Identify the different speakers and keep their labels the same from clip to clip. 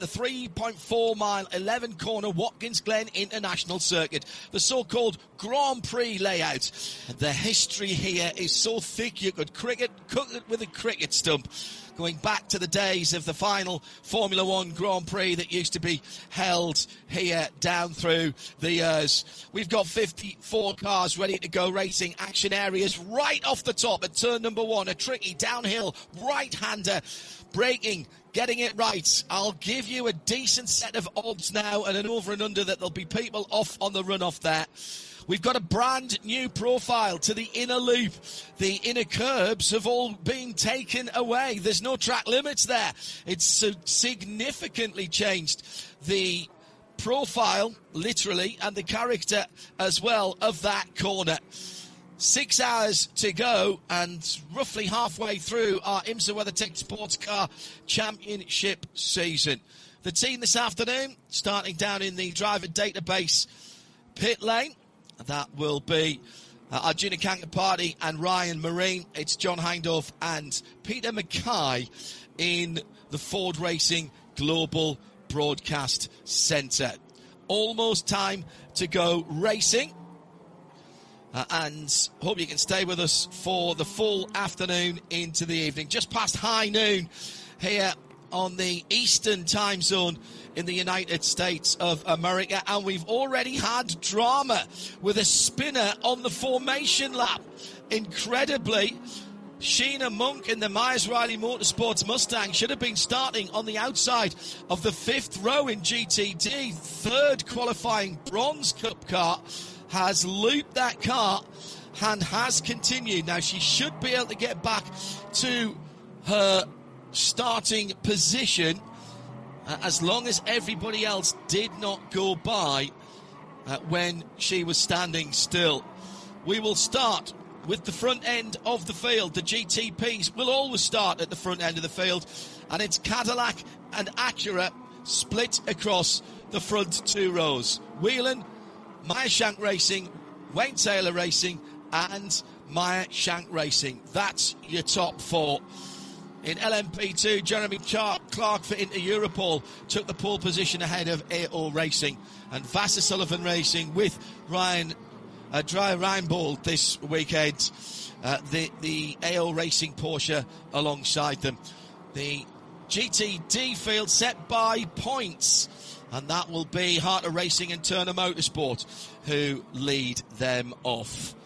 Speaker 1: the 3.4 mile 11 corner Watkins Glen International Circuit, the so-called Grand Prix layout. The history here is so thick you could cook it with a cricket stump, going back to the days of the final Formula One Grand Prix that used to be held here down through the years. We've got 54 cars ready to go racing. Action areas right off the top at turn number 1. A tricky downhill right-hander, braking, getting it right. I'll give you a decent set of odds now and an over and under that there'll be people off on the runoff there. We've got a brand new profile to the inner loop. The inner curbs have all been taken away. There's no track limits there. It's significantly changed the profile, literally, and the character as well of that corner. 6 hours to go and roughly halfway through our IMSA WeatherTech Sports Car Championship season. The team this afternoon starting down in the driver database pit lane. That will be Arjuna Kankapati and Ryan Marine. It's John Hindhaugh and Peter Mackay in the Ford Racing Global Broadcast Centre. Almost time to go racing. And hope you can stay with us for the full afternoon into the evening. Just past high noon here on the Eastern time zone in the United States of America, and we've already had drama with a spinner on the formation lap. Incredibly, Sheena Monk in the Myers Riley Motorsports Mustang should have been starting on the outside of the 5th row in GTD. Third qualifying Bronze Cup car has looped that car and has continued. Now she should be able to get back to her starting position as long as everybody else did not go by when she was standing still. We will start with the front end of the field. The GTPs will always start at the front end of the field, and it's Cadillac and Acura split across the front 2 rows. Whelan, Meyer Shank Racing, Wayne Taylor Racing, and Meyer Shank Racing. That's your top 4. In LMP2, Jeremy Clark for Inter Europol took the pole position ahead of AO Racing, and Vassar Sullivan Racing with Ryan Reinbold this weekend. The AO Racing Porsche alongside them. The GTD field set by points, and that will be Harter Racing and Turner Motorsport who lead them off.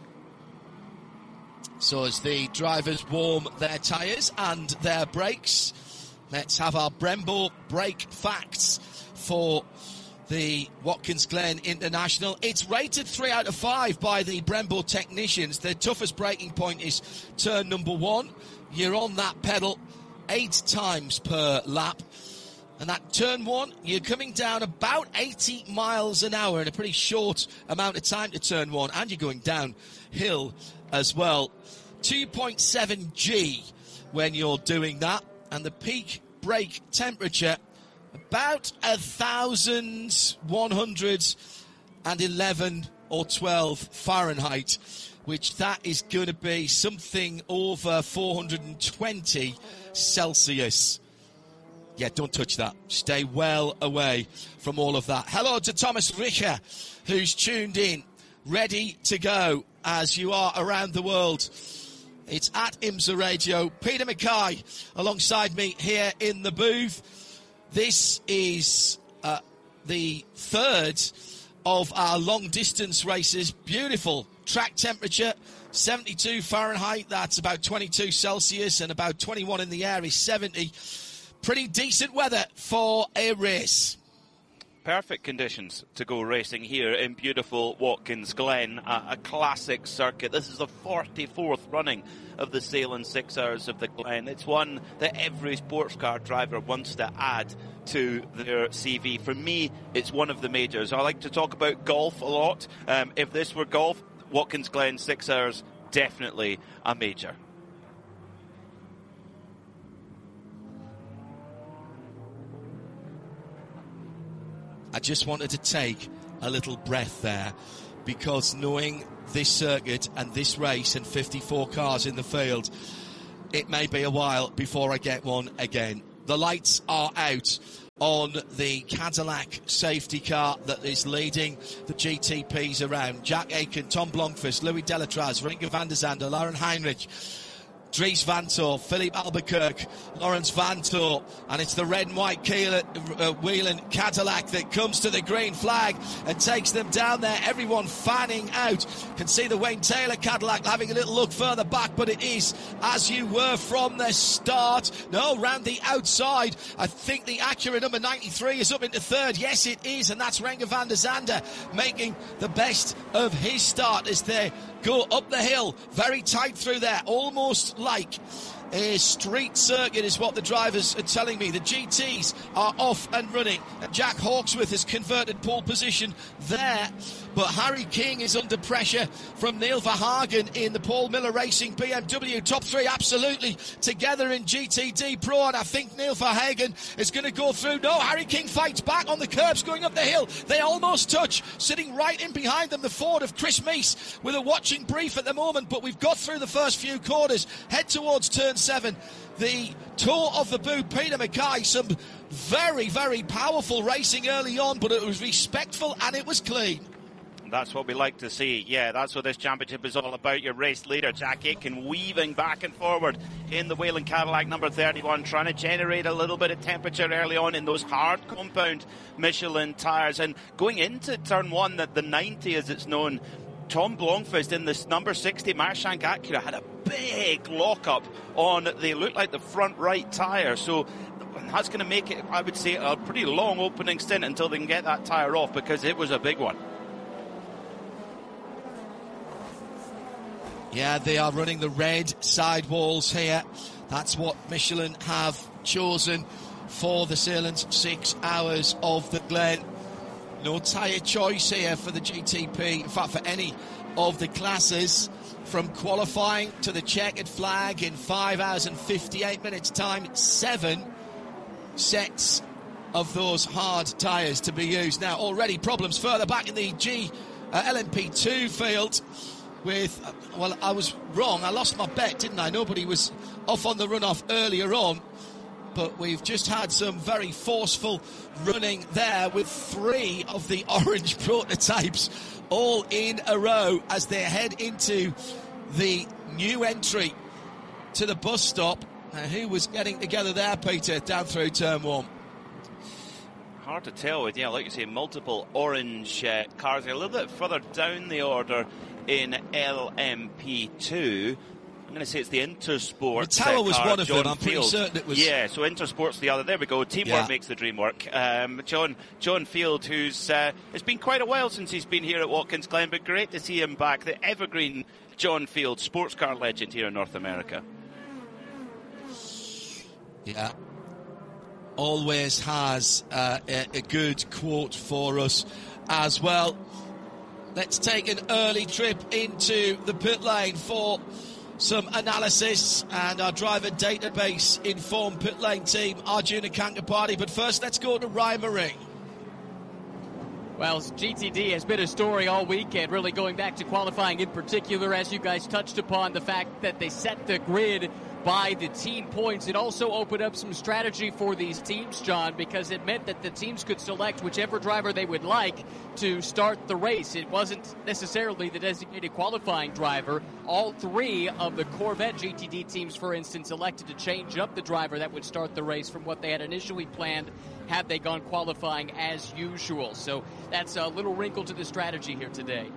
Speaker 1: So as the drivers warm their tyres and their brakes, let's have our Brembo brake facts for the Watkins Glen International. It's rated 3 out of 5 by the Brembo technicians. The toughest braking point is turn number 1. You're on that pedal 8 times per lap. And that turn 1, you're coming down about 80 miles an hour in a pretty short amount of time to turn 1. And you're going downhill as well. 2.7 G when you're doing that. And the peak brake temperature, about 1,111 or 12 Fahrenheit, which that is going to be something over 420 Celsius. Yeah, don't touch that. Stay well away from all of that. Hello to Thomas Richer, who's tuned in, ready to go as you are around the world. It's at IMSA Radio. Peter Mackay alongside me here in the booth. This is the third of our long-distance races. Beautiful track temperature, 72 Fahrenheit. That's about 22 Celsius, and about 21 in the air is 70. Pretty decent weather for a race.
Speaker 2: Perfect conditions to go racing here in beautiful Watkins Glen, a classic circuit. This is the 44th running of the Salem 6 Hours of the Glen. It's one that every sports car driver wants to add to their CV. For me, it's one of the majors. I like to talk about golf a lot. If this were golf, Watkins Glen 6 Hours, definitely a major.
Speaker 1: I just wanted to take a little breath there, because knowing this circuit and this race and 54 cars in the field, it may be a while before I get one again. The lights are out on the Cadillac safety car that is leading the GTPs around. Jack Aitken, Tom Blomqvist, Louis Delatraz, Renger van der Zande, Lauren Heinrich, Dries Van Tor, Philippe Albuquerque, Lawrence Van Tor, and it's the red and white Whelen Cadillac that comes to the green flag and takes them down there. Everyone fanning out. Can see the Wayne Taylor Cadillac having a little look further back, but it is as you were from the start. No, round the outside. I think the Acura number 93 is up into third. Yes, it is, and that's Renger van der Zande making the best of his start as they go up the hill, very tight through there, almost like a street circuit is what the drivers are telling me. The GTs are off and running, and Jack Hawksworth has converted pole position there, but Harry King is under pressure from Neil Verhagen in the Paul Miller Racing BMW. Top three absolutely together in GTD Pro, and I think Neil Verhagen is going to go through. No, Harry King fights back on the curbs going up the hill. They almost touch. Sitting right in behind them, the Ford of Chris Meese with a watching brief at the moment, but we've got through the first few quarters. Head towards turn 7. The tour of the boot, Peter Mackay, some very, very powerful racing early on, but it was respectful and it was clean.
Speaker 2: That's what we like to see. Yeah, that's what this championship is all about. Your race leader, Jack Aitken, weaving back and forward in the Whelen Cadillac number 31, trying to generate a little bit of temperature early on in those hard compound Michelin tyres. And going into turn 1, the 90 as it's known, Tom Blomqvist in this number 60 Mershank Acura had a big lockup on, they look like the front right tyre. So that's going to make it, I would say, a pretty long opening stint until they can get that tyre off, because it was a big one.
Speaker 1: Yeah, they are running the red sidewalls here. That's what Michelin have chosen for the Sahlen's 6 hours of the Glen. No tyre choice here for the GTP, in fact for any of the classes. From qualifying to the checkered flag in 5 hours and 58 minutes time, 7 sets of those hard tyres to be used. Now already problems further back in the LMP2 field. Well, I was wrong. I lost my bet, didn't I? Nobody was off on the runoff earlier on. But we've just had some very forceful running there with 3 of the orange prototypes all in a row as they head into the new entry to the bus stop. Now, who was getting together there, Peter, down through turn 1?
Speaker 2: Hard to tell with, like you say, multiple orange cars. They're a little bit further down the order in LMP2. I'm going to say it's the Intersport.
Speaker 1: Tower was one of
Speaker 2: John
Speaker 1: them. I'm pretty certain it was.
Speaker 2: Yeah, so Intersport's the other. There we go. Teamwork makes the dream work. John Field, who's it's been quite a while since he's been here at Watkins Glen, but great to see him back. The evergreen John Field, sports car legend here in North America.
Speaker 1: Yeah. Always has a good quote for us as well. Let's take an early trip into the pit lane for some analysis and our driver database informed pit lane team, Arjuna Kankapati. But first, let's go to Ryan Marie.
Speaker 3: Well, GTD has been a story all weekend, really going back to qualifying in particular, as you guys touched upon, the fact that they set the grid by the team points. It also opened up some strategy for these teams, John, because it meant that the teams could select whichever driver they would like to start the race. It wasn't necessarily the designated qualifying driver. All 3 of the Corvette GTD teams, for instance, elected to change up the driver that would start the race from what they had initially planned had they gone qualifying as usual. So that's a little wrinkle to the strategy here today.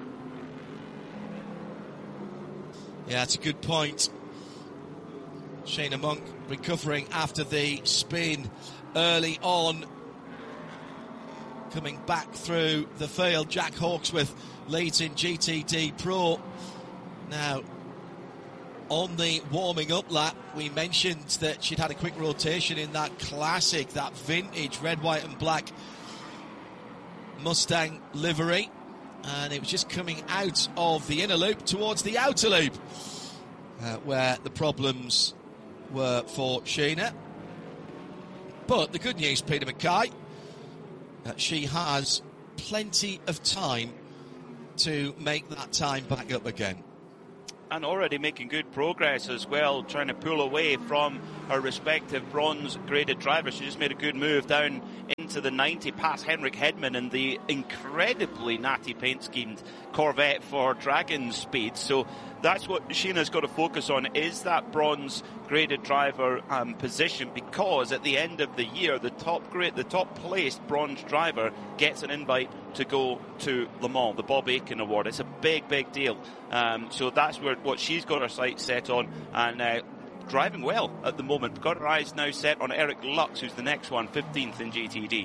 Speaker 1: Yeah, that's a good point. Shayna Monk recovering after the spin early on. Coming back through the field, Jack Hawksworth leads in GTD Pro. Now, on the warming up lap, we mentioned that she'd had a quick rotation in that classic, that vintage red, white and black Mustang livery. And it was just coming out of the inner loop towards the outer loop, where the problems were for Shayna. But the good news, Peter Mackay, she has plenty of time to make that time back up again.
Speaker 2: and already making good progress as well, trying to pull away from her respective bronze graded drivers. She just made a good move down into the 90 past Henrik Hedman in the incredibly natty paint schemed Corvette for Dragon speed. So that's what Sheena's got to focus on, is that bronze graded driver position, because at the end of the year the top placed bronze driver gets an invite to go to Le Mans, the Bob Aitken Award. It's a big deal. So that's what she's got her sights set on, and driving well at the moment. Got her eyes now set on Eric Lux, who's the next one, 15th in GTD.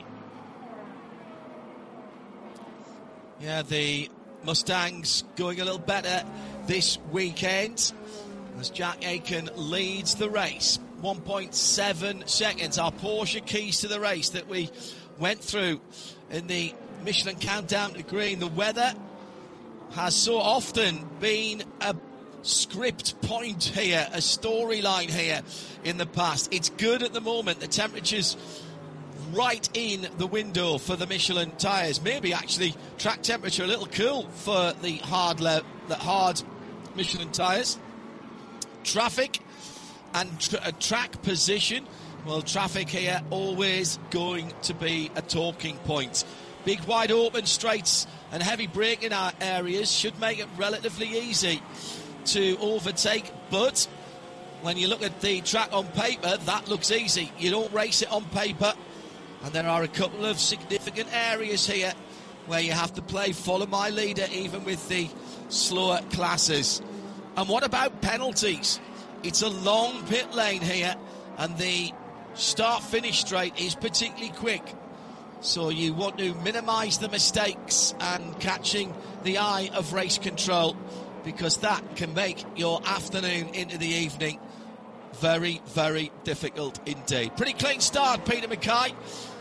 Speaker 1: Yeah, the Mustangs going a little better this weekend as Jack Aitken leads the race. 1.7 seconds. Our Porsche keys to the race that we went through in the Michelin Countdown to Green. The weather has so often been a script point here, a storyline here in the past. It's good at the moment. The temperature's right in the window for the Michelin tyres. Maybe actually track temperature a little cool for the hard Michelin tyres. Traffic and track position. Well, traffic here always going to be a talking point. Big wide open straights and heavy braking areas should make it relatively easy to overtake, but when you look at the track on paper, that looks easy. You don't race it on paper, and there are a couple of significant areas here where you have to play follow my leader even with the slower classes. And what about penalties? It's a long pit lane here, and the start-finish straight is particularly quick. So you want to minimise the mistakes and catching the eye of race control, because that can make your afternoon into the evening very, very difficult indeed. Pretty clean start, Peter Mackay.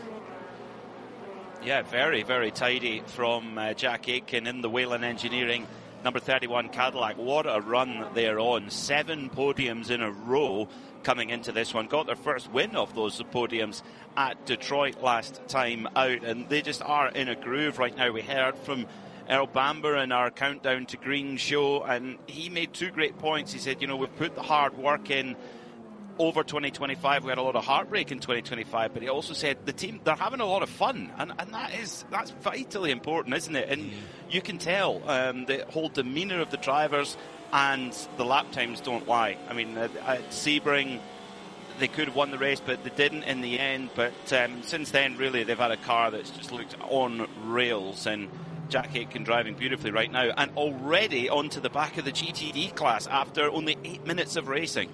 Speaker 2: Yeah, very, very tidy from Jack Aitken in the Whelen Engineering number 31 Cadillac. What a run they're on. 7 podiums in a row coming into this one. Got their first win of those podiums at Detroit last time out, and they just are in a groove right now. We heard from Earl Bamber in our Countdown to Green show, and he made 2 great points. He said, we've put the hard work in over 2025. We had a lot of heartbreak in 2025, but he also said the team, they're having a lot of fun, and that's vitally important, isn't it? And you can tell the whole demeanour of the drivers, and the lap times don't lie. I mean, at Sebring, they could have won the race, but they didn't in the end. But since then, really, they've had a car that's just looked on rails, and Jack Aitken driving beautifully right now, and already onto the back of the GTD class after only 8 minutes of racing.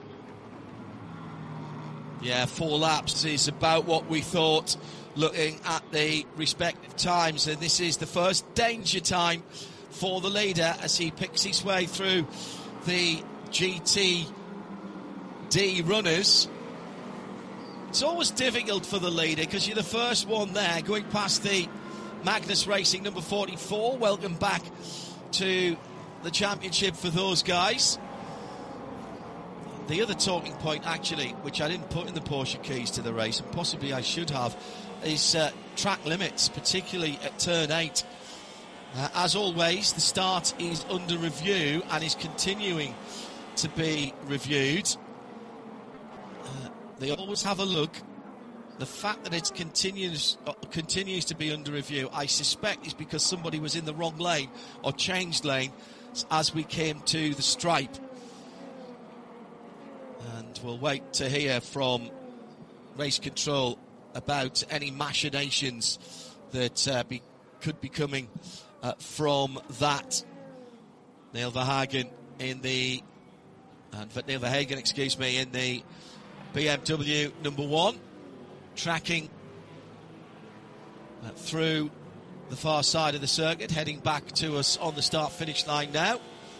Speaker 1: Yeah, 4 laps is about what we thought, looking at the respective times, and this is the first danger time for the leader as he picks his way through the GTD runners. It's always difficult for the leader because you're the first one there, going past the Magnus Racing number 44. Welcome back to the championship for those guys. The other talking point, actually, which I didn't put in the Porsche keys to the race, and possibly I should have, is track limits, particularly at turn 8. As always, the start is under review and is continuing to be reviewed. They always have a look. The fact that it continues to be under review, I suspect, is because somebody was in the wrong lane or changed lane as we came to the stripe. And we'll wait to hear from race control about any machinations that could be coming from that. Neil Verhagen in the BMW number 1, tracking through the far side of the circuit, heading back to us on the start-finish line now.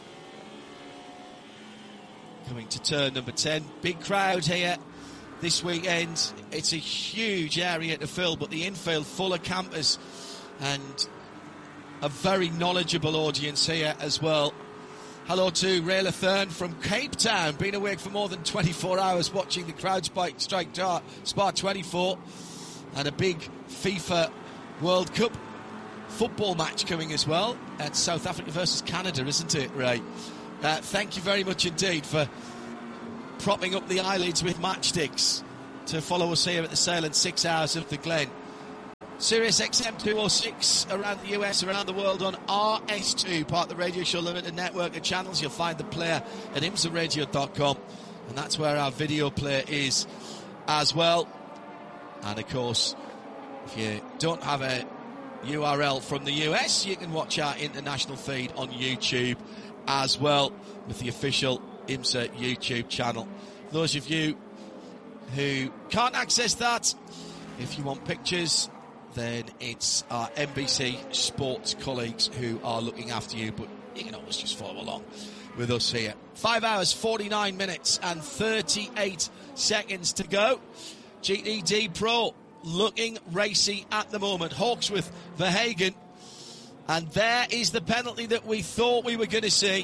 Speaker 1: Coming to turn number 10. Big crowd here this weekend. It's a huge area to fill, but the infield full of campers and a very knowledgeable audience here as well. Hello to Ray Lathern from Cape Town. Been awake for more than 24 hours watching the CrowdStrike Spa 24 and a big FIFA World Cup football match coming as well. At South Africa versus Canada, isn't it, Ray? Thank you very much indeed for propping up the eyelids with matchsticks to follow us here at the Salem 6 Hours of the Glen. Sirius XM 206 around the US, around the world on RS2, part of the Radio Show Limited network of channels. You'll find the player at imsaradio.com, and that's where our video player is as well. And of course, if you don't have a URL from the US, you can watch our international feed on YouTube as well with the official IMSA YouTube channel. Those of you who can't access that, if you want pictures, then it's our NBC Sports colleagues who are looking after you, but you can always just follow along with us here. 5 hours, 49 minutes and 38 seconds to go. GTD Pro looking racy at the moment. Hawksworth, Verhagen, and there is the penalty that we thought we were going to see.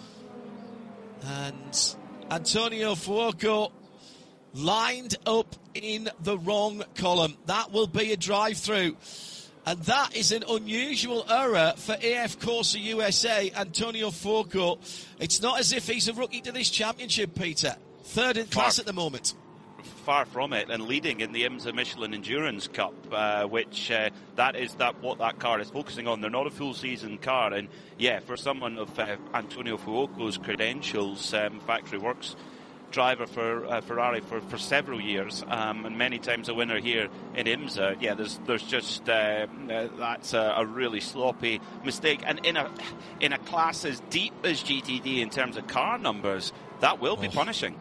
Speaker 1: And Antonio Fuoco lined up in the wrong column. That will be a drive-through. And that is an unusual error for AF Corsa USA, Antonio Fuoco. It's not as if he's a rookie to this championship, Peter. Third in class at the moment.
Speaker 2: Far from it, and leading in the IMSA Michelin Endurance Cup, which that is what that car is focusing on. They're not a full season car, and yeah, for someone of Antonio Fuoco's credentials, factory works driver for Ferrari for several years, and many times a winner here in IMSA. Yeah, there's just that's a really sloppy mistake, and in a class as deep as GTD in terms of car numbers, that will be punishing.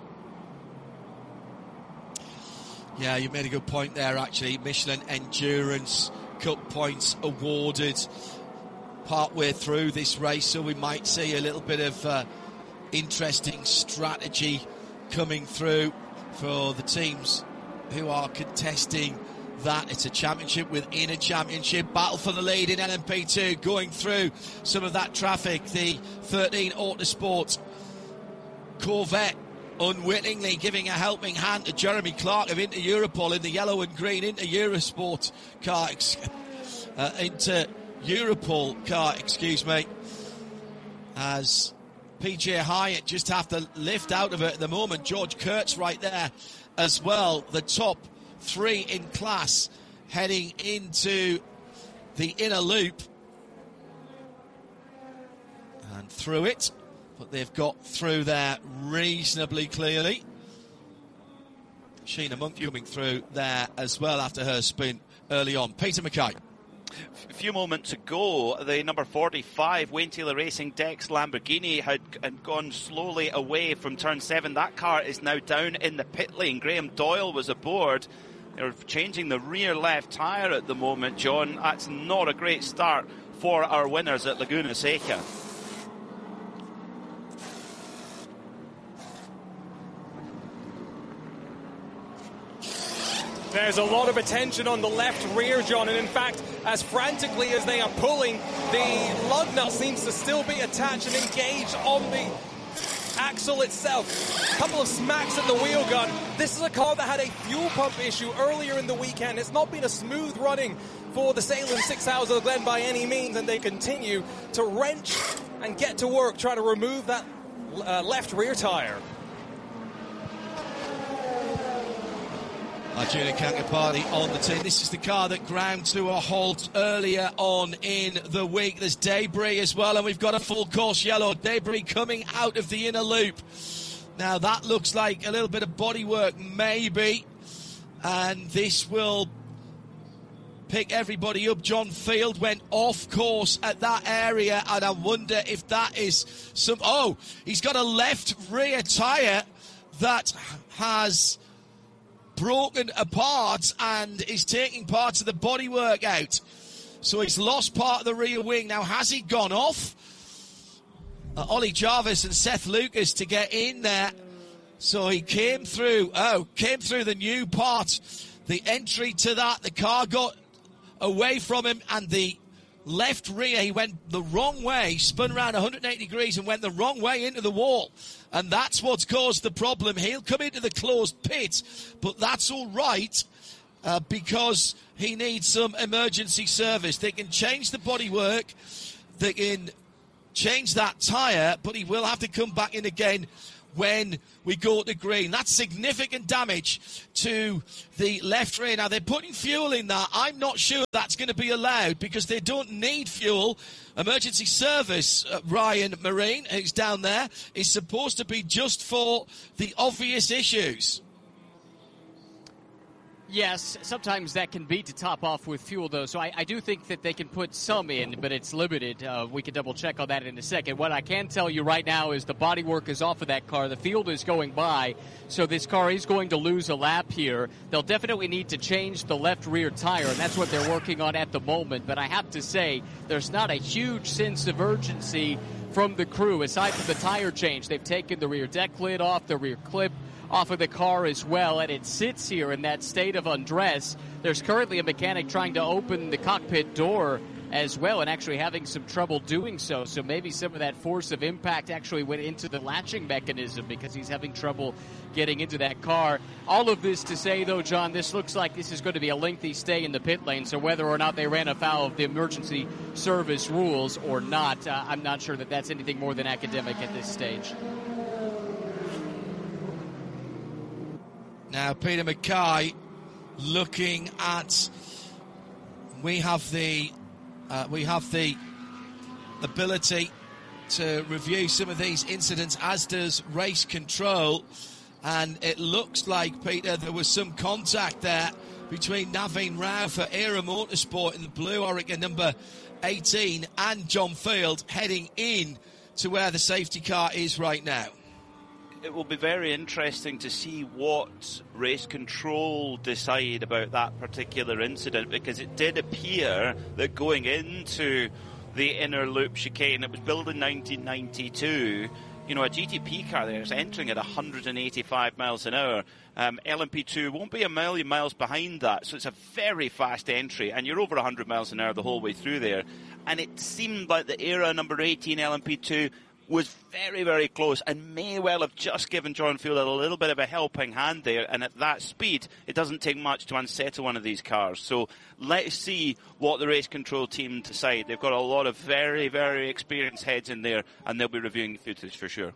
Speaker 1: Yeah, you made a good point there, actually. Michelin Endurance Cup points awarded partway through this race, so we might see a little bit of interesting strategy coming through for the teams who are contesting that. It's a championship within a championship. Battle for the lead in LMP2, going through some of that traffic. The 13 Autosport Corvette unwittingly giving a helping hand to Jeremy Clark of Inter Europol in the yellow and green Inter Eurosport car, Inter Europol car, excuse me, as PJ Hyatt just have to lift out of it at the moment. George Kurtz right there as well, the top three in class heading into the inner loop and through it. But they've got through there reasonably clearly. Sheena Monk coming through there as well after her spin early on. Peter Mackay.
Speaker 2: A few moments ago, the number 45 Wayne Taylor Racing Dex Lamborghini had gone slowly away from turn 7. That car is now down in the pit lane. Graham Doyle was aboard. They're changing the rear left tyre at the moment, John. That's not a great start for our winners at Laguna Seca.
Speaker 4: There's a lot of attention on the left rear, John, and in fact, as frantically as they are pulling, the lug nut seems to still be attached and engaged on the axle itself. A couple of smacks at the wheel gun. This is a car that had a fuel pump issue earlier in the weekend. It's not been a smooth running for the Salem 6 Hours of the Glen by any means, and they continue to wrench and get to work trying to remove that left rear tyre.
Speaker 1: Arjuna Kankapati on the team. This is the car that ground to a halt earlier on in the week. There's debris as well, and we've got a full course yellow. Debris coming out of the inner loop. Now that looks like a little bit of bodywork, maybe, and this will pick everybody up. John Field went off course at that area, and I wonder if that is some... Oh, he's got a left rear tyre that has broken apart and is taking parts of the bodywork out. So he's lost part of the rear wing. Now, has he gone off? Ollie Jarvis and Seth Lucas to get in there. So he came through the new part, the entry to that. The car got away from him, and the left rear, he went the wrong way, spun around 180 degrees and went the wrong way into the wall. And that's what's caused the problem. He'll come into the closed pit, but that's all right because he needs some emergency service. They can change the bodywork. They can change that tyre, but he will have to come back in again when we go to green. That's significant damage to the left rear. Now, they're putting fuel in that. I'm not sure that's going to be allowed because they don't need fuel. Emergency service, Ryan Marine, who's down there, is supposed to be just for the obvious issues.
Speaker 3: Yes, sometimes that can be to top off with fuel, though. So I do think that they can put some in, but it's limited. We can double-check on that in a second. What I can tell you right now is the bodywork is off of that car. The field is going by, so this car is going to lose a lap here. They'll definitely need to change the left rear tire, and that's what they're working on at the moment. But I have to say, there's not a huge sense of urgency from the crew. Aside from the tire change, they've taken the rear deck lid off, the rear clip off of the car as well, and it sits here in that state of undress. There's currently a mechanic trying to open the cockpit door as well and actually having some trouble doing so. So maybe some of that force of impact actually went into the latching mechanism because he's having trouble getting into that car. All of this to say, though, John, this looks like this is going to be a lengthy stay in the pit lane. So whether or not they ran afoul of the emergency service rules or not, I'm not sure that that's anything more than academic at this stage.
Speaker 1: Now, Peter Mackay looking at, we have the ability to review some of these incidents, as does race control. And it looks like, Peter, there was some contact there between Naveen Rao for Era Motorsport in the blue Oreca number 18 and John Field heading in to where the safety car is right now.
Speaker 2: It will be very interesting to see what race control decide about that particular incident, because it did appear that going into the inner loop chicane, it was built in 1992, you know, a GTP car there is entering at 185 miles an hour. LMP2 won't be a million miles behind that, so it's a very fast entry, and you're over 100 miles an hour the whole way through there. And it seemed like the Era number 18 LMP2 was very, very close and may well have just given John Field a little bit of a helping hand there. And at that speed, it doesn't take much to unsettle one of these cars. So let's see what the race control team decide. They've got a lot of very, very experienced heads in there, and they'll be reviewing the footage for sure.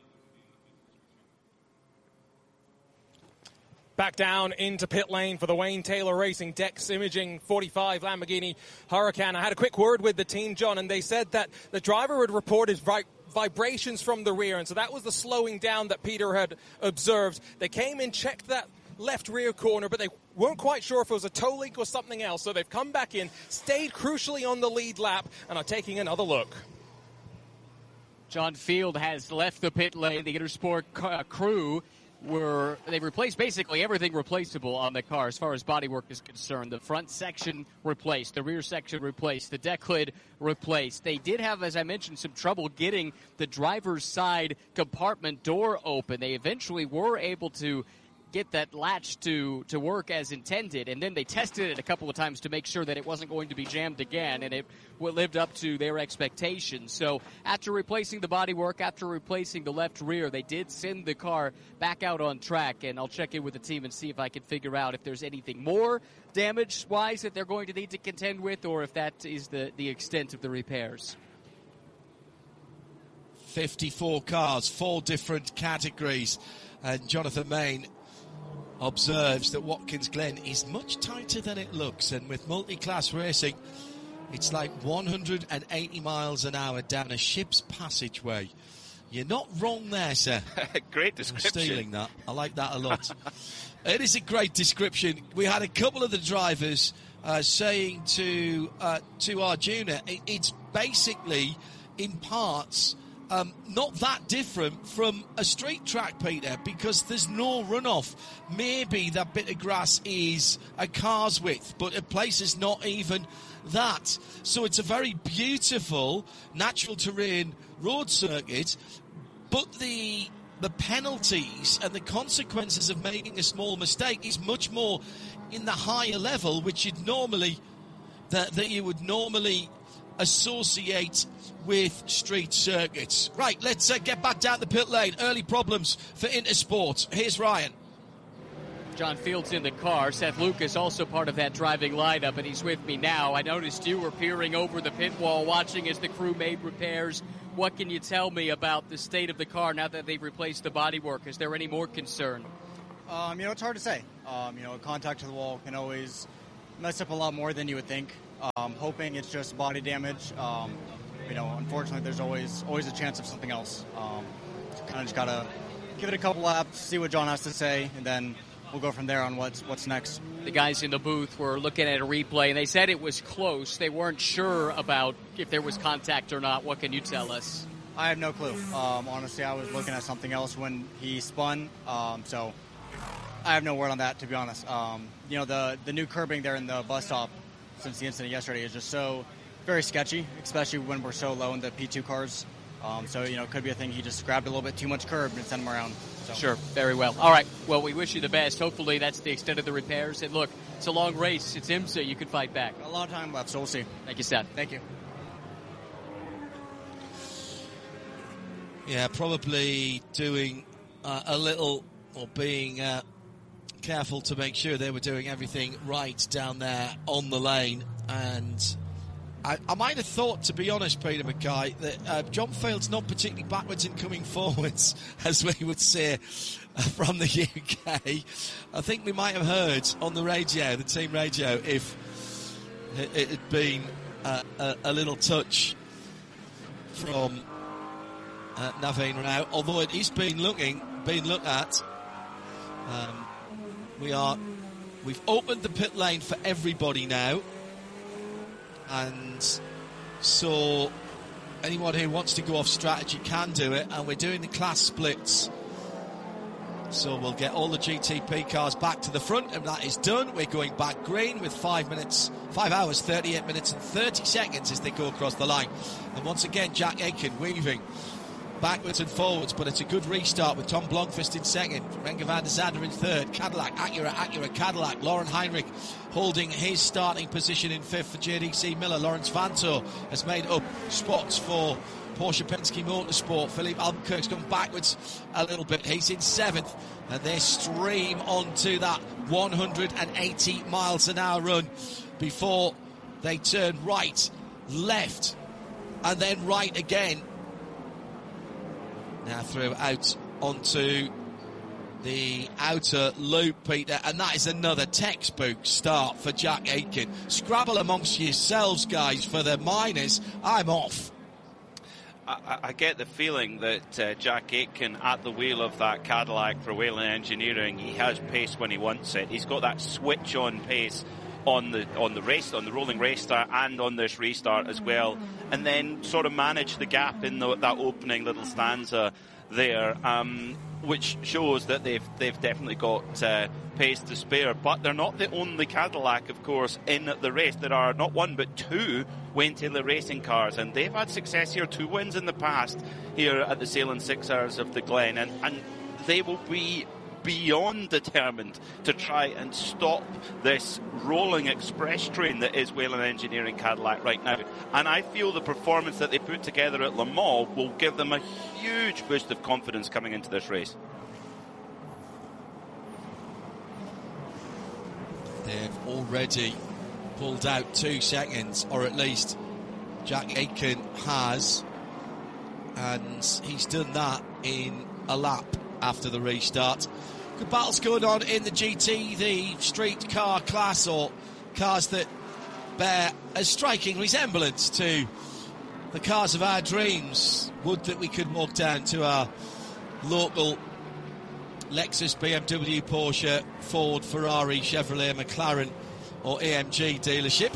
Speaker 4: Back down into pit lane for the Wayne Taylor Racing Dex Imaging 45 Lamborghini Huracan. I had a quick word with the team, John, and they said that the driver had reported vibrations from the rear, and so that was the slowing down that Peter had observed. They came in, checked that left rear corner, but they weren't quite sure if it was a toe link or something else, so they've come back in, stayed crucially on the lead lap, and are taking another look.
Speaker 3: John Field has left the pit lane. The Intersport crew they replaced basically everything replaceable on the car as far as bodywork is concerned. The front section replaced, the rear section replaced, the deck lid replaced. They did have, as I mentioned, some trouble getting the driver's side compartment door open. They eventually were able to get that latch to work as intended, and then they tested it a couple of times to make sure that it wasn't going to be jammed again, and it lived up to their expectations. So after replacing the bodywork, after replacing the left rear, they did send the car back out on track, and I'll check in with the team and see if I can figure out if there's anything more damage-wise that they're going to need to contend with, or if that is the extent of the repairs.
Speaker 1: 54 cars, 4 different categories, and Jonathan Main observes that Watkins Glen is much tighter than it looks, and with multi-class racing, it's like 180 miles an hour down a ship's passageway. You're not wrong there, sir.
Speaker 2: Great description.
Speaker 1: I'm stealing that. I like that a lot. It is a great description. We had a couple of the drivers saying to Arjuna, it's basically, in parts, not that different from a street track, Peter, because there's no runoff. Maybe that bit of grass is a car's width, but at places not even that. So it's a very beautiful natural terrain road circuit, but the penalties and the consequences of making a small mistake is much more in the higher level, which you'd normally that you would normally associate with street circuits. Right, let's get back down the pit lane. Early problems for Intersport. Here's Ryan.
Speaker 3: John Fields in the car. Seth Lucas also part of that driving lineup, and he's with me now. I noticed you were peering over the pit wall watching as the crew made repairs. What can you tell me about the state of the car now that they've replaced the bodywork? Is there any more concern?
Speaker 5: It's hard to say. Contact to the wall can always mess up a lot more than you would think. Hoping it's just body damage. Unfortunately, there's always a chance of something else. Kind of just got to give it a couple laps, see what John has to say, and then we'll go from there on what's next.
Speaker 3: The guys in the booth were looking at a replay, and they said it was close. They weren't sure about if there was contact or not. What can you tell us?
Speaker 5: I have no clue. Honestly, I was looking at something else when he spun, so I have no word on that, to be honest. The new curbing there in the bus stop since the incident yesterday is just so very sketchy, especially when we're so low in the P2 cars. It could be a thing. He just grabbed a little bit too much curb and sent him around. So.
Speaker 3: Sure, very well. All right, well, we wish you the best. Hopefully that's the extent of the repairs. And look, it's a long race. It's IMSA. You can fight back.
Speaker 5: A lot of time left, so we'll see.
Speaker 3: Thank you, Seth.
Speaker 5: Thank you.
Speaker 1: Yeah, probably doing a little, or being careful to make sure they were doing everything right down there on the lane. And I might have thought, to be honest, Peter Mackay, that John Field's not particularly backwards in coming forwards, as we would say from the UK. I think we might have heard on the radio, the team radio, if it had been a little touch from Naveen Rao, although it is being looked at. We've opened the pit lane for everybody now. And so anyone who wants to go off strategy can do it, and we're doing the class splits. So we'll get all the GTP cars back to the front, and that is done. We're going back green with 5 hours, 38 minutes and 30 seconds as they go across the line. And once again, Jack Aitken weaving backwards and forwards, but it's a good restart with Tom Blomqvist in second, Renger van der Zande in third, Cadillac, Acura, Cadillac, Lauren Heinrich holding his starting position in fifth for JDC Miller. Lawrence Vanto has made up spots for Porsche Penske Motorsport. Philippe Albuquerque's gone backwards a little bit. He's in seventh, and they stream onto that 180 miles an hour run before they turn right, left, and then right again. Now through out onto the outer loop, Peter, and that is another textbook start for Jack Aitken. Scrabble amongst yourselves, guys, for the minors. I'm off.
Speaker 2: I get the feeling that Jack Aitken at the wheel of that Cadillac for Whelen Engineering, he has pace when he wants it. He's got that switch-on pace on the rolling race start and on this restart as well, and then sort of manage the gap in that opening little stanza there, which shows that they've definitely got pace to spare. But they're not the only Cadillac, of course, in the race. There are not one but two Wayne Taylor Racing cars, and they've had success here, 2 wins in the past here at the Salem 6 Hours of the Glen, and they will be beyond determined to try and stop this rolling express train that is Whelen Engineering Cadillac right now. And I feel the performance that they put together at Le Mans will give them a huge boost of confidence coming into this race.
Speaker 1: They've already pulled out 2 seconds, or at least Jack Aitken has, and he's done that in a lap after the restart. Good battles going on in the GT, the street car class, or cars that bear a striking resemblance to the cars of our dreams. Would that we could walk down to our local Lexus, BMW, Porsche, Ford, Ferrari, Chevrolet, McLaren or AMG dealership.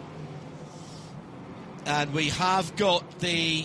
Speaker 1: And we have got the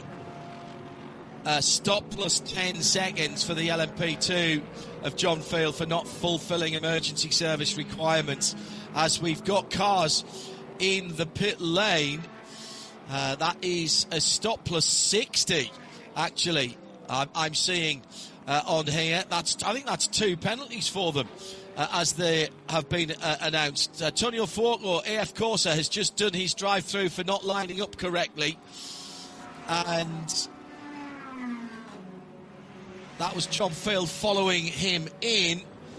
Speaker 1: stop plus 10 seconds for the LMP2 of John Field for not fulfilling emergency service requirements, as we've got cars in the pit lane. That is a stop plus 60, actually. I'm seeing on here. I think that's 2 penalties for them, as they have been announced. Tonio Fuoco, AF Corsa, has just done his drive-through for not lining up correctly, and that was John Field following him in.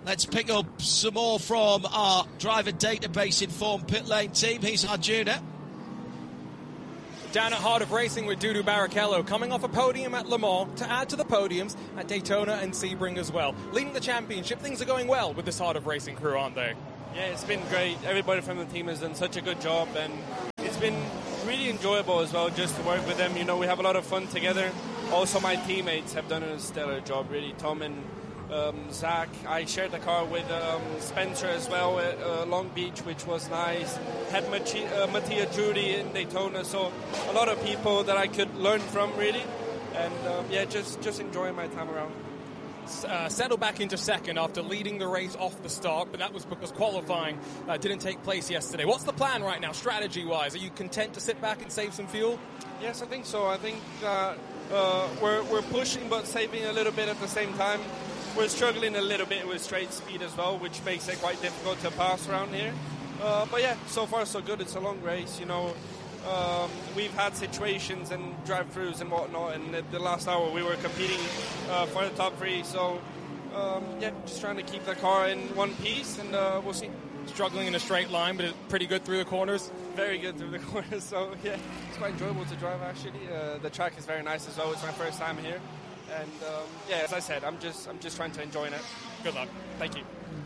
Speaker 1: Let's pick up some more from our driver database informed pit lane team. Here's Arjuna.
Speaker 4: Down at Heart of Racing with Dudu Barrichello, coming off a podium at Le Mans to add to the podiums at Daytona and Sebring as well. Leading the championship, things are going well with this Heart of Racing crew, aren't they?
Speaker 6: Yeah, it's been great. Everybody from the team has done such a good job, and it's been really enjoyable as well just to work with them. You know, we have a lot of fun together. Also, my teammates have done a stellar job, really. Tom and Zach. I shared the car with Spencer as well at Long Beach, which was nice. Had Mattia Judy in Daytona, so a lot of people that I could learn from, really. And just enjoying my time around.
Speaker 4: Settled back into second after leading the race off the start, but that was because qualifying didn't take place yesterday. What's the plan right now, strategy-wise? Are you content to sit back and save some fuel?
Speaker 6: Yes, I think so. I think we're pushing but saving a little bit at the same time. We're struggling a little bit with straight speed as well, which makes it quite difficult to pass around here. But yeah, so far so good. It's a long race, you know. We've had situations and drive-throughs and whatnot, and at the last hour we were competing for the top three. So just trying to keep the car in one piece, and we'll see.
Speaker 4: Struggling in a straight line, but it's pretty good through the corners.
Speaker 6: Very good through the corners. So yeah, it's quite enjoyable to drive actually. The track is very nice as well. It's my first time here. And as I said, I'm just trying to enjoy it.
Speaker 4: Good luck. Thank you.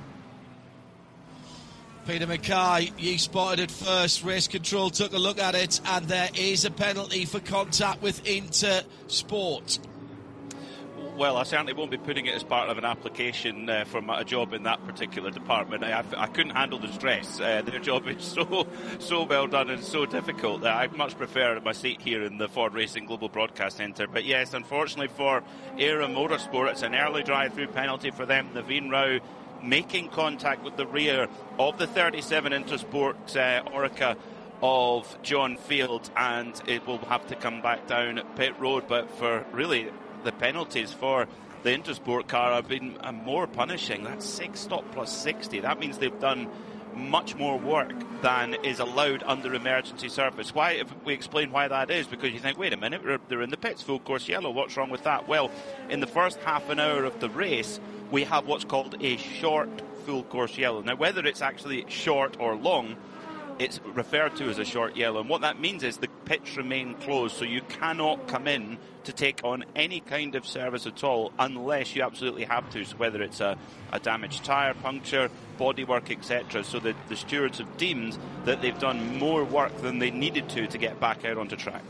Speaker 1: Peter Mackay, you spotted it first. Race Control took a look at it, and there is a penalty for contact with Intersport.
Speaker 2: Well, I certainly won't be putting it as part of an application for a job in that particular department. I couldn't handle the stress. Their job is so well done and so difficult that I'd much prefer my seat here in the Ford Racing Global Broadcast Centre. But yes, unfortunately for Era Motorsport, it's an early drive-through penalty for them. Naveen Rao making contact with the rear of the 37 Intersport Oreca of John Field, and it will have to come back down pit road. But for really the penalties for the Intersport car have been more punishing. That's 6 stop plus 60. That means they've done much more work than is allowed under emergency service. Why? If we explain why that is, because you think, wait a minute, they're in the pits, full course yellow, what's wrong with that? Well, in the first half an hour of the race, we have what's called a short full course yellow. Now, whether it's actually short or long, it's referred to as a short yellow, and what that means is the pits remain closed, so you cannot come in to take on any kind of service at all unless you absolutely have to, so whether it's a damaged tyre, puncture, bodywork, etc. So the stewards have deemed that they've done more work than they needed to get back out onto track.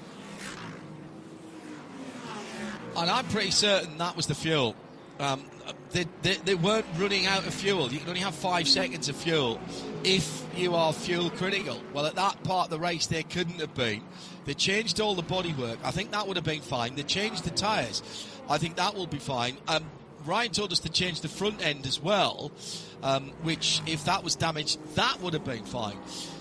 Speaker 1: And I'm pretty certain that was the fuel. They weren't running out of fuel. You can only have 5 seconds of fuel if you are fuel critical. Well, at that part of the race, they couldn't have been. They changed all the bodywork. I think that would have been fine. They changed the tyres. I think that will be fine. Ryan told us to change the front end as well, which, if that was damaged, that would have been fine.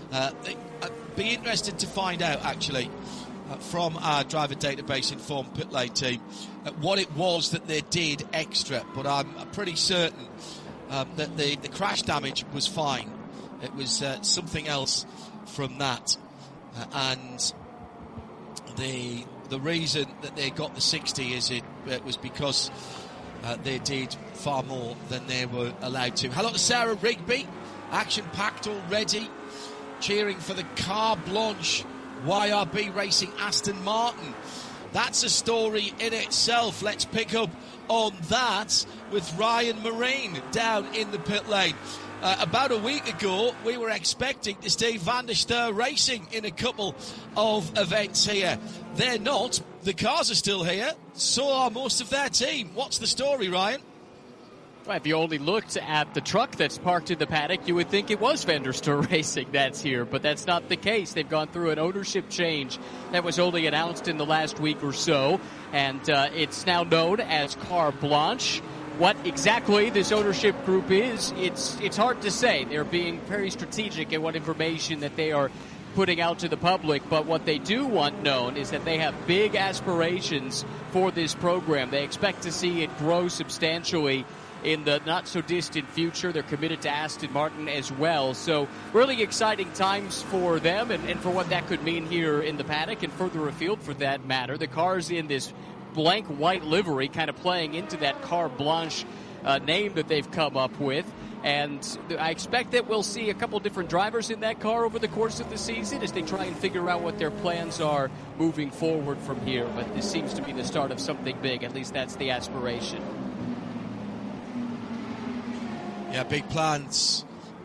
Speaker 1: Be interested to find out, actually, from our driver database informed pit lane team, what it was that they did extra. But I'm pretty certain that the crash damage was fine. It was something else from that. And the reason that they got the 60 is it was because they did far more than they were allowed to. Hello to Sarah Rigby, action-packed already, cheering for the Carte Blanche YRB Racing Aston Martin. That's a story in itself. Let's pick up on that with Ryan Marine down in the pit lane. About a week ago, we were expecting to see Van der Steur Racing in a couple of events here. They're not. The cars are still here. So are most of their team. What's the story, Ryan?
Speaker 3: Well, if you only looked at the truck that's parked in the paddock, you would think it was Van der Steur Racing that's here, but that's not the case. They've gone through an ownership change that was only announced in the last week or so, and it's now known as Carte Blanche. What exactly this ownership group is, it's hard to say. They're being very strategic in what information that they are putting out to the public, but what they do want known is that they have big aspirations for this program. They expect to see it grow substantially in the not-so-distant future. They're committed to Aston Martin as well. So really exciting times for them and for what that could mean here in the paddock and further afield for that matter. The car's in this blank white livery, kind of playing into that Carte Blanche name that they've come up with. And I expect that we'll see a couple different drivers in that car over the course of the season as they try and figure out what their plans are moving forward from here. But this seems to be the start of something big. At least that's the aspiration.
Speaker 1: Yeah, big plans.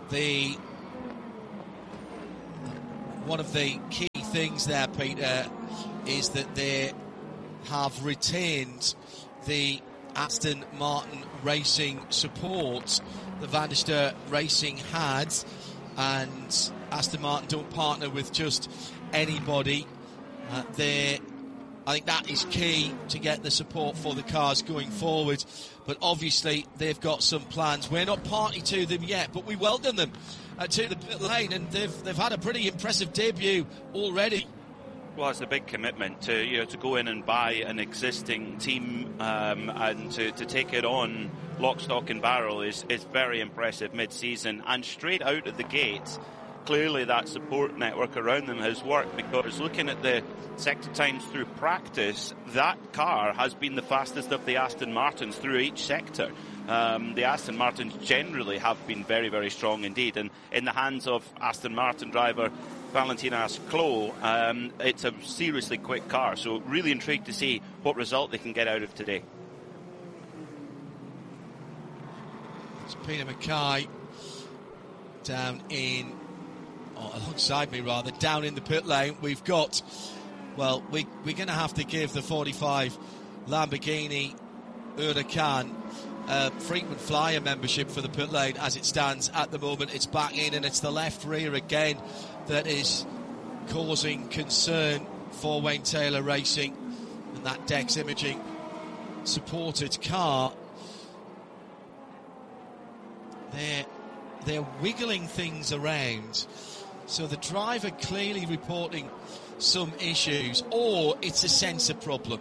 Speaker 1: One of the key things there, Peter, is that they have retained the Aston Martin Racing support the Van der Steur Racing had, and Aston Martin don't partner with just anybody. I think that is key to get the support for the cars going forward. But obviously they've got some plans. We're not party to them yet, but we welcome them to the pit lane, and they've had a pretty impressive debut already.
Speaker 2: Well, it's a big commitment to go in and buy an existing team and to take it on lock, stock and barrel is very impressive mid-season. And straight out of the gate, clearly that support network around them has worked, because looking at the sector times through practice, that car has been the fastest of the Aston Martins through each sector. The Aston Martins generally have been very, very strong indeed. And in the hands of Aston Martin driver Valentinas Clos, it's a seriously quick car. So really intrigued to see what result they can get out of today.
Speaker 1: It's Peter Mackay down in, or alongside me rather, down in the pit lane. We've got, well, we're going to have to give the 45 Lamborghini Huracan frequent flyer membership for the pit lane as it stands at the moment. It's back in, and it's the left rear again that is causing concern for Wayne Taylor Racing and that Dex Imaging supported car. They're wiggling things around, so the driver clearly reporting some issues, or it's a sensor problem.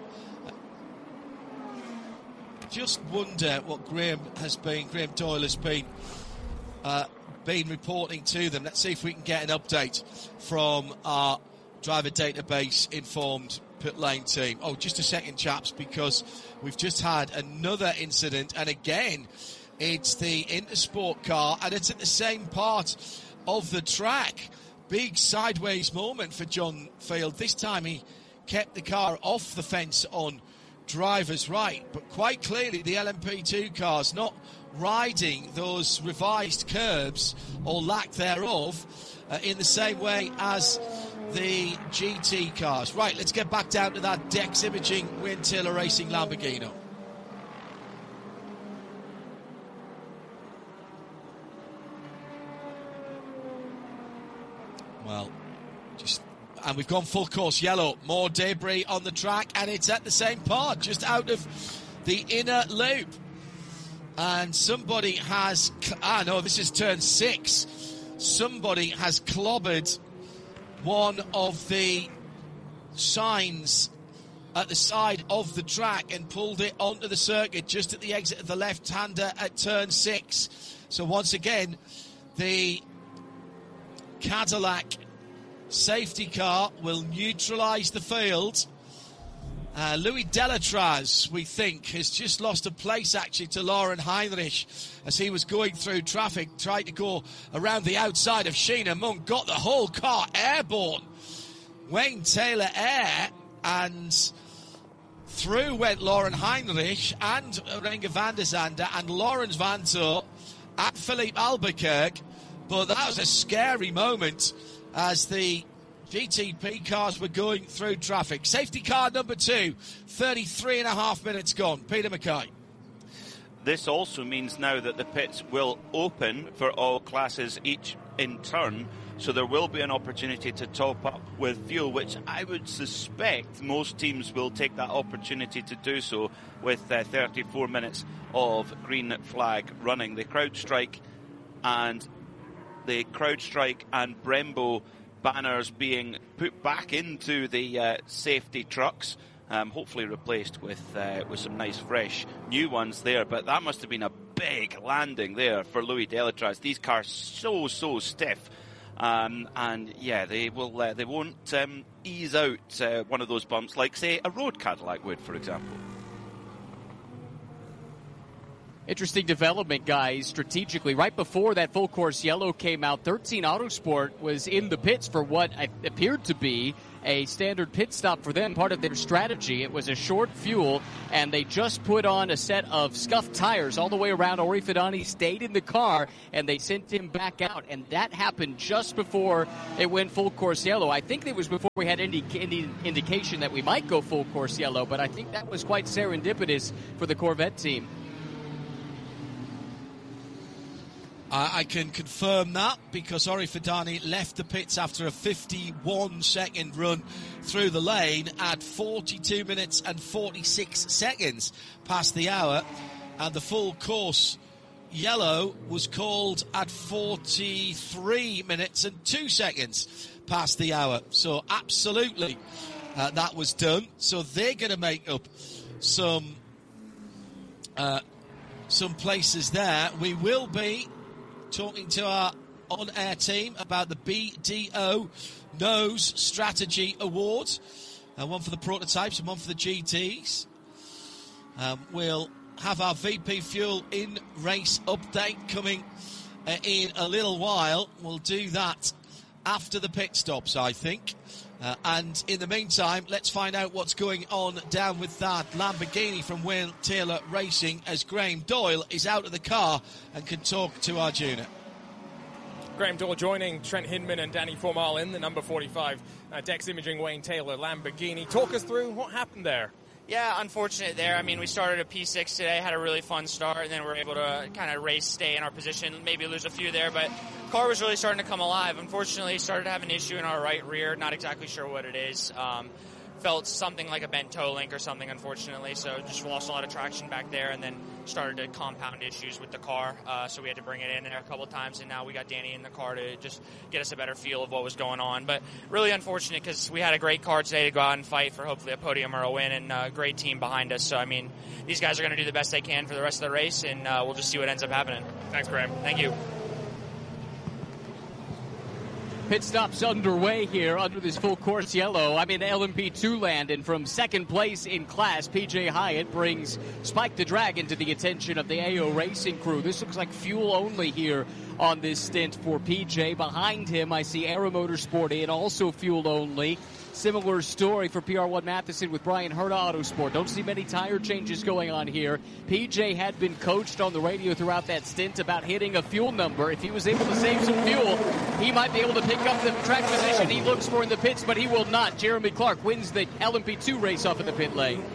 Speaker 1: Just wonder what Graham Doyle has been reporting to them. Let's see if we can get an update from our driver database informed pit lane team. Oh, just a second, chaps, because we've just had another incident, and again, it's the Intersport car, and it's at the same part of the track. Big sideways moment for John Field. This time he kept the car off the fence on driver's right, but quite clearly the LMP2 cars not riding those revised curbs or lack thereof in the same way as the GT cars. Right, let's get back down to that Dex Imaging Wayne Taylor Racing Lamborghini. Well, and we've gone full course yellow. More debris on the track, and it's at the same part, just out of the inner loop. And somebody has... no, this is turn 6. Somebody has clobbered one of the signs at the side of the track and pulled it onto the circuit just at the exit of the left-hander at turn 6. So once again, the Cadillac safety car will neutralise the field. Louis Delatraz, we think, has just lost a place actually to Lauren Heinrich as he was going through traffic, tried to go around the outside of Sheena Monk, got the whole car airborne. Wayne Taylor air, and through went Lauren Heinrich and Renger van der Zande and Lawrence Vanto at Philippe Albuquerque. But that was a scary moment as the GTP cars were going through traffic. Safety car number 2, 33 and a half minutes gone. Peter Mackay.
Speaker 2: This also means now that the pits will open for all classes each in turn, so there will be an opportunity to top up with fuel, which I would suspect most teams will take that opportunity to do so with 34 minutes of green flag running. The CrowdStrike and Brembo banners being put back into the safety trucks, hopefully replaced with some nice fresh new ones there. But that must have been a big landing there for Louis Delatraz. These cars so stiff, and yeah, they won't ease out one of those bumps like, say, a road Cadillac would, for example.
Speaker 3: Interesting development, guys, strategically. Right before that full course yellow came out, 13 Autosport was in the pits for what appeared to be a standard pit stop for them, part of their strategy. It was a short fuel, and they just put on a set of scuffed tires all the way around. Ori Fidani stayed in the car, and they sent him back out, and that happened just before it went full course yellow. I think it was before we had any indication that we might go full course yellow, but I think that was quite serendipitous for the Corvette team.
Speaker 1: I can confirm that because Ori Fidani left the pits after a 51-second run through the lane at 42 minutes and 46 seconds past the hour, and the full course yellow was called at 43 minutes and 2 seconds past the hour. So absolutely that was done. So they're going to make up some places there. We will be talking to our on-air team about the BDO Nose Strategy Awards, one for the prototypes and one for the GTs. We'll have our VP Fuel in-race update coming in a little while. We'll do that after the pit stops, I think. And in the meantime, let's find out what's going on down with that Lamborghini from Wayne Taylor Racing as Graham Doyle is out of the car and can talk to Arjuna.
Speaker 4: Graham Doyle joining Trent Hinman and Danny Formal in the number 45 Dex Imaging Wayne Taylor Lamborghini. Talk us through what happened there.
Speaker 7: Yeah, unfortunate there. I mean, we started a P6 today, had a really fun start, and then we were able to kind of race, stay in our position, maybe lose a few there, but the car was really starting to come alive. Unfortunately, started to have an issue in our right rear, not exactly sure what it is. Felt something like a bent toe link or something, unfortunately, so just lost a lot of traction back there, and then started to compound issues with the car, so we had to bring it in there a couple of times, and now we got Danny in the car to just get us a better feel of what was going on. But really unfortunate because we had a great car today to go out and fight for hopefully a podium or a win, and a great team behind us. So, I mean, these guys are going to do the best they can for the rest of the race, and we'll just see what ends up happening.
Speaker 4: Thanks, Graham.
Speaker 7: Thank you.
Speaker 3: Pit stops underway here under this full course yellow. I'm in LMP2 land, and from second place in class, PJ Hyatt brings Spike the Dragon to the attention of the AO Racing crew. This looks like fuel only here on this stint for PJ. Behind him, I see Aero Motorsport in, also fuel only. Similar story for PR1 Matheson with Brian Herta Autosport. Don't see many tire changes going on here. PJ had been coached on the radio throughout that stint about hitting a fuel number. If he was able to save some fuel, he might be able to pick up the track position he looks for in the pits, but he will not. Jeremy Clark wins the LMP2 race off of the pit lane.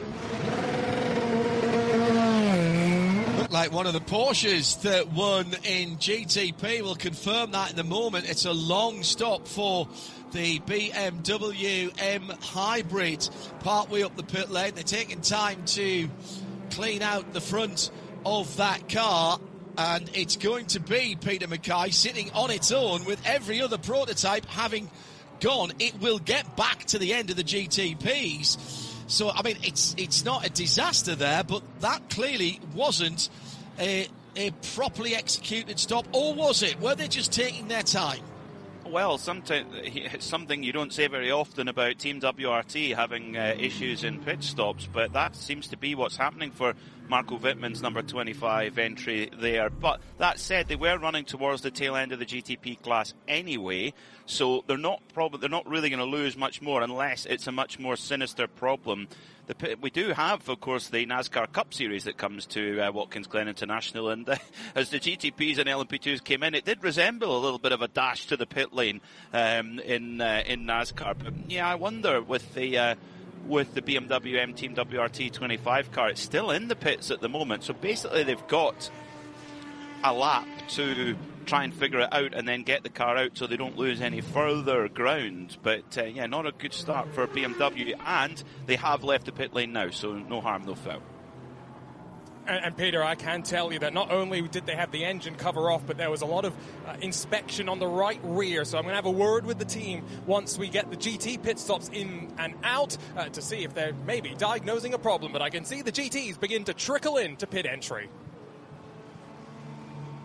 Speaker 1: Looked like one of the Porsches that won in GTP. We'll confirm that in a moment. It's a long stop for the BMW M Hybrid partway up the pit lane. They're taking time to clean out the front of that car, and it's going to be Peter Mackay sitting on its own with every other prototype having gone. It will get back to the end of the GTPs. So, I mean, it's not a disaster there, but that clearly wasn't a properly executed stop, or was it? Were they just taking their time?
Speaker 2: Well, sometimes it's something you don't say very often about Team WRT having issues in pit stops, but that seems to be what's happening for Marco Wittmann's number 25 entry there. But that said, they were running towards the tail end of the GTP class anyway, so they're not really going to lose much more unless it's a much more sinister problem. We do have, of course, the NASCAR Cup Series that comes to Watkins Glen International, and as the GTPs and LMP2s came in, it did resemble a little bit of a dash to the pit lane in NASCAR. But yeah, I wonder with the BMW M Team WRT 25 car, it's still in the pits at the moment, so basically they've got a lap to try and figure it out and then get the car out so they don't lose any further ground. But yeah, not a good start for BMW, and they have left the pit lane now, so no harm, no foul.
Speaker 4: And Peter, I can tell you that not only did they have the engine cover off, but there was a lot of inspection on the right rear. So I'm going to have a word with the team once we get the GT pit stops in and out to see if they're maybe diagnosing a problem. But I can see the GTs begin to trickle in to pit entry.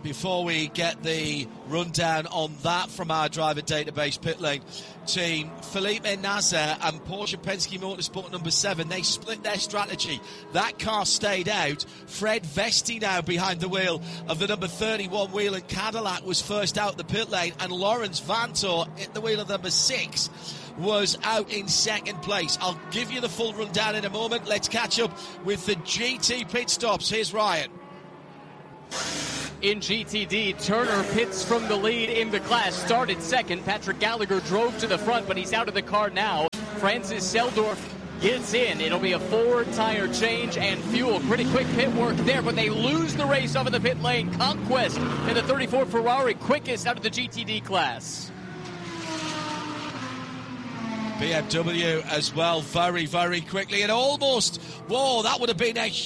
Speaker 1: before we get the rundown on that from our driver database pit lane team, Felipe Nasr and Porsche Penske Motorsport number 7, they split their strategy. That car stayed out. Fred Vesti now behind the wheel of the number 31 Whelen Cadillac was first out the pit lane, and Lawrence Vantor at the wheel of number 6 was out in second place. I'll give you the full rundown in a moment. Let's catch up with the GT pit stops. Here's Ryan.
Speaker 3: In GTD, Turner pits from the lead in the class, started second. Patrick Gallagher drove to the front, but he's out of the car now. Francis Seldorf gets in. It'll be a 4-tire change and fuel. Pretty quick pit work there, but they lose the race off of the pit lane. Conquest in the 34 Ferrari, quickest out of the GTD class.
Speaker 1: BMW as well, very, very quickly, and almost, whoa, that would have been a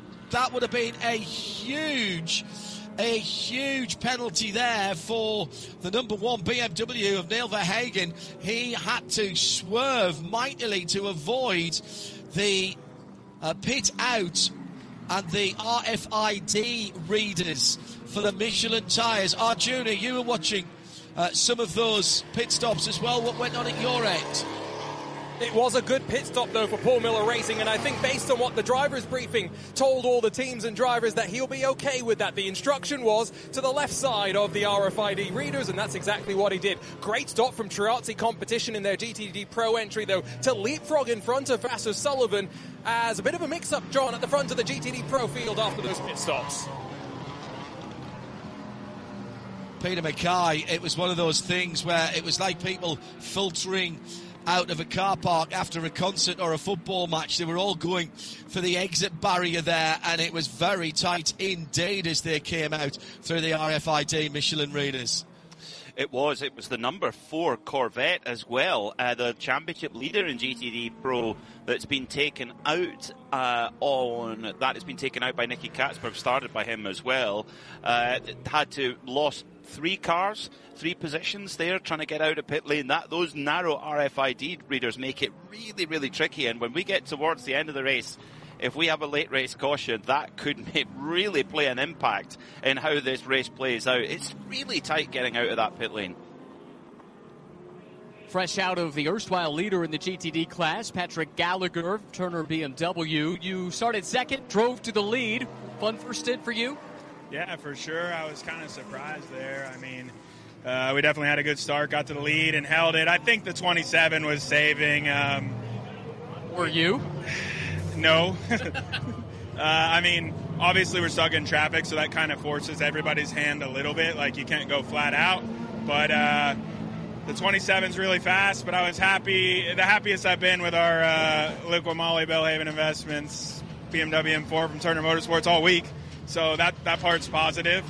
Speaker 1: huge penalty there for the number 1 BMW of Neil Verhagen. He had to swerve mightily to avoid the pit out and the RFID readers for the Michelin tyres. Arjuna, you were watching some of those pit stops as well. What went on at your end?
Speaker 4: It was a good pit stop, though, for Paul Miller Racing, and I think based on what the driver's briefing told all the teams and drivers, that he'll be okay with that. The instruction was to the left side of the RFID readers, and that's exactly what he did. Great stop from Triazzi Competition in their GTD Pro entry, though, to leapfrog in front of Vasser Sullivan as a bit of a mix-up, John, at the front of the GTD Pro field after those pit stops.
Speaker 1: Peter Mackay, it was one of those things where it was like people filtering out of a car park after a concert or a football match. They were all going for the exit barrier there, and it was very tight indeed as they came out through the RFID Michelin readers.
Speaker 2: It was the number 4 Corvette as well, the championship leader in GTD Pro that's been taken out has been taken out by Nicky Katzberg, started by him as well. Had to lost 3 cars, 3 positions there trying to get out of pit lane. Those narrow RFID readers make it really, really tricky, and when we get towards the end of the race, if we have a late race caution, that could really play an impact in how this race plays out. It's really tight getting out of that pit lane.
Speaker 3: Fresh out of the erstwhile leader in the GTD class, Patrick Gallagher, Turner BMW. You started second, drove to the lead. Fun first stint for you?
Speaker 8: Yeah, for sure. I was kind of surprised there. I mean, we definitely had a good start, got to the lead and held it. I think the 27 was saving.
Speaker 3: Were you?
Speaker 8: No. I mean, obviously we're stuck in traffic, so that kind of forces everybody's hand a little bit. Like, you can't go flat out. But the 27's really fast, but I was happy. The happiest I've been with our Liqui Moly Belhaven Investments BMW M4 from Turner Motorsports all week. So that part's positive.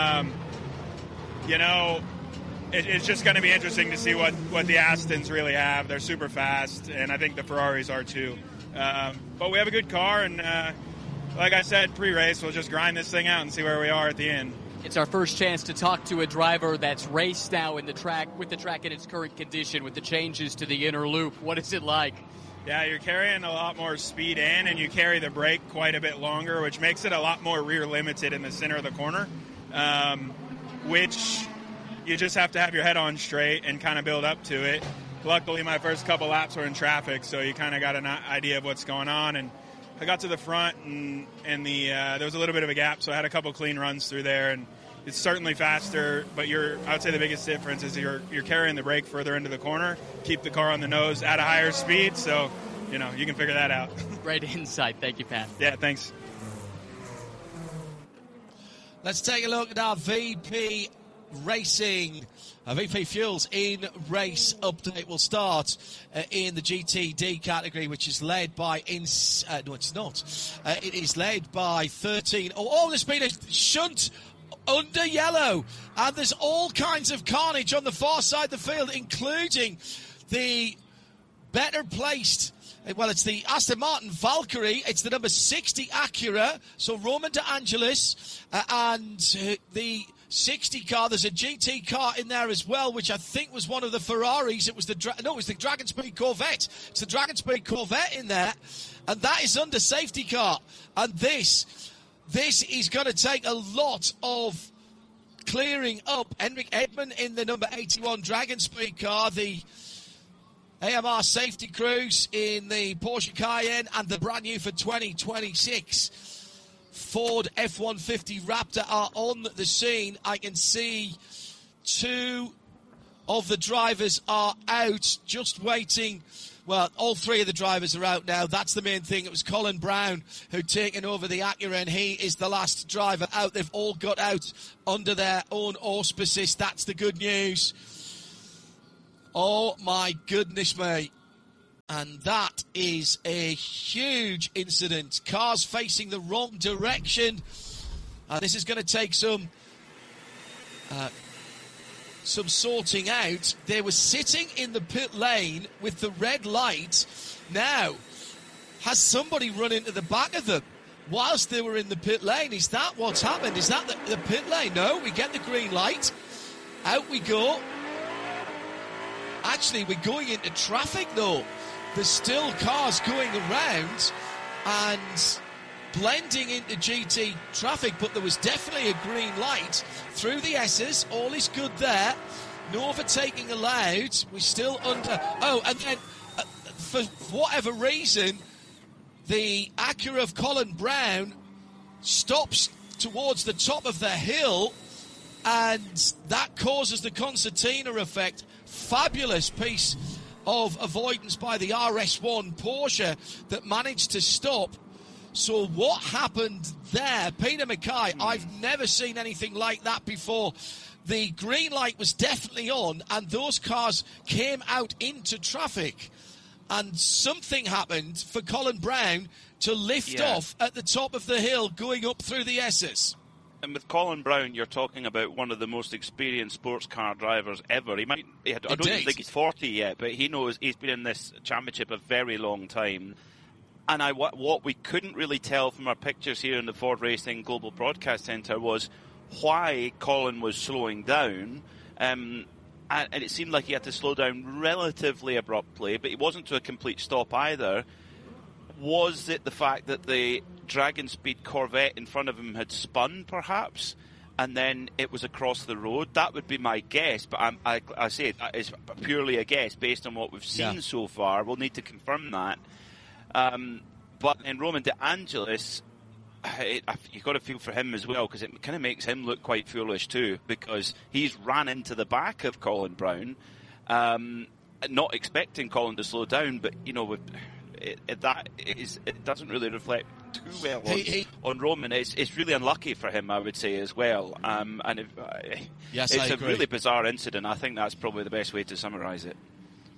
Speaker 8: It's just going to be interesting to see what the Astons really have. They're super fast, and I think the Ferraris are too. But we have a good car, and like I said, pre-race, we'll just grind this thing out and see where we are at the end.
Speaker 3: It's our first chance to talk to a driver that's raced now in the track, with the track in its current condition, with the changes to the inner loop. What is it like?
Speaker 8: Yeah, you're carrying a lot more speed in, and you carry the brake quite a bit longer, which makes it a lot more rear limited in the center of the corner, which you just have to have your head on straight and kind of build up to it. Luckily, my first couple laps were in traffic, so you kind of got an idea of what's going on. And I got to the front, and there was a little bit of a gap, so I had a couple clean runs through there. And it's certainly faster, but I would say the biggest difference is you're carrying the brake further into the corner, keep the car on the nose at a higher speed. So, you can figure that out.
Speaker 3: Great insight. Thank you, Pat.
Speaker 8: Yeah, thanks.
Speaker 1: Let's take a look at our VP Racing. VP Fuels in race update will start in the GTD category, which is led by no, it's not. It is led by 13. There's been a shunt under yellow, and there's all kinds of carnage on the far side of the field, including the better placed. Well, it's the Aston Martin Valkyrie. It's the number 60 Acura. So Roman De Angelis and the 60 car. There's a GT car in there as well, which I think was one of the Ferraris. It was the Dragon Speed Corvette. It's the Dragon Speed Corvette in there, and that is under safety car. And this is going to take a lot of clearing up. Henrik Edman in the number 81 Dragon Speed car, the AMR Safety Cruise in the Porsche Cayenne, and the brand new for 2026 Ford F-150 Raptor are on the scene. I can see 2 of the drivers are out, just waiting. Well, all 3 of the drivers are out now. That's the main thing. It was Colin Brown who'd taken over the Acura, and he is the last driver out. They've all got out under their own auspices. That's the good news. Oh, my goodness me. And that is a huge incident. Cars facing the wrong direction. This is going to take some sorting out. They were sitting in the pit lane with the red light. Now, has somebody run into the back of them whilst they were in the pit lane? Is that what's happened? Is that the pit lane? No, we get the green light. Out we go. Actually, we're going into traffic, though. There's still cars going around and blending into GT traffic, but there was definitely a green light through the S's. All is good there. No overtaking allowed. We're still under. Oh, and then for whatever reason, the Acura of Colin Brown stops towards the top of the hill, and that causes the concertina effect. Fabulous piece of avoidance by the RS1 Porsche that managed to stop. So what happened there? Peter Mackay, I've never seen anything like that before. The green light was definitely on, and those cars came out into traffic. And something happened for Colin Brown to lift off at the top of the hill going up through the S's.
Speaker 2: And with Colin Brown, you're talking about one of the most experienced sports car drivers ever. I don't even think he's 40 yet, but he knows he's been in this championship a very long time. And what we couldn't really tell from our pictures here in the Ford Racing Global Broadcast Centre was why Colin was slowing down. And it seemed like he had to slow down relatively abruptly, but he wasn't to a complete stop either. Was it the fact that the Dragon Speed Corvette in front of him had spun, perhaps, and then it was across the road? That would be my guess, but I say it's purely a guess based on what we've seen so far. We'll need to confirm that. But in Roman De Angelis, you've got to feel for him as well, because it kind of makes him look quite foolish too, because he's ran into the back of Colin Brown, not expecting Colin to slow down, but it doesn't really reflect too well on Roman. It's really unlucky for him, I would say, as well. It's a really bizarre incident. I think that's probably the best way to summarise it.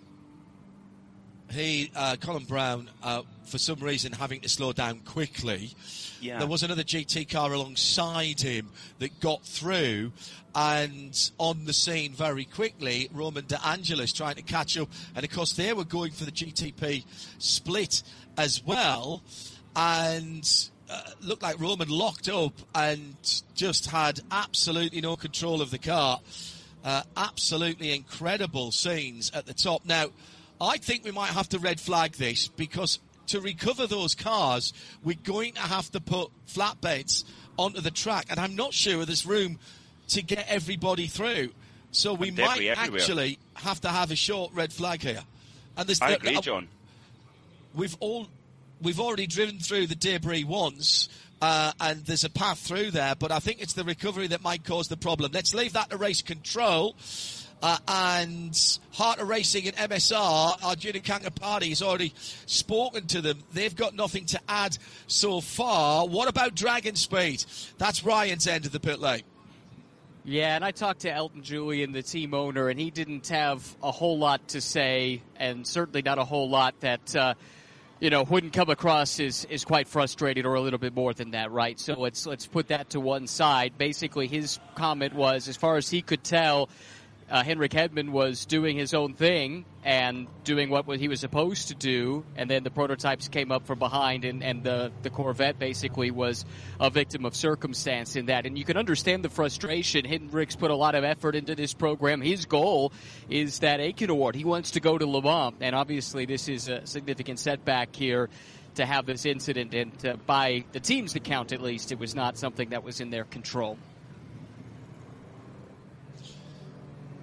Speaker 1: Colin Brown, for some reason, having to slow down quickly. Yeah. There was another GT car alongside him that got through, and on the scene very quickly, Roman De Angelis trying to catch up. And, of course, they were going for the GTP split as well. And looked like Roman locked up and just had absolutely no control of the car. Absolutely incredible scenes at the top. Now, I think we might have to red flag this, because to recover those cars, we're going to have to put flatbeds onto the track, and I'm not sure there's room to get everybody through. So we might actually have to have a short red flag here. And
Speaker 2: I agree, John.
Speaker 1: We've already driven through the debris once, and there's a path through there, but I think it's the recovery that might cause the problem. Let's leave that to race control. And Heart of Racing and MSR, our Junior Kanka party, has already spoken to them. They've got nothing to add so far. What about Dragon Speed? That's Ryan's end of the pit lane.
Speaker 3: Yeah, and I talked to Elton Julian, the team owner, and he didn't have a whole lot to say, and certainly not a whole lot that wouldn't come across as quite frustrated, or a little bit more than that, right? So let's put that to one side. Basically, his comment was, as far as he could tell, Henrik Edman was doing his own thing and doing what he was supposed to do, and then the prototypes came up from behind, and the Corvette basically was a victim of circumstance in that. And you can understand the frustration. Henrik's put a lot of effort into this program. His goal is that Aiken Award. He wants to go to Le Mans, and obviously this is a significant setback here to have this incident, and by the team's account at least, it was not something that was in their control.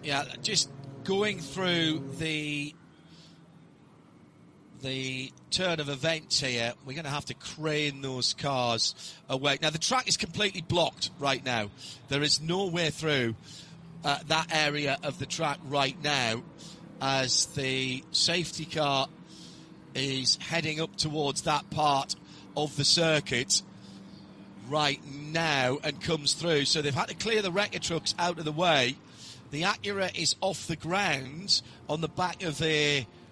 Speaker 1: Yeah, just going through the turn of events here, we're going to have to crane those cars away. Now, the track is completely blocked right now. There is no way through that area of the track right now as the safety car is heading up towards that part of the circuit right now and comes through. So they've had to clear the wrecker trucks out of the way. The Acura is off the ground on the back of a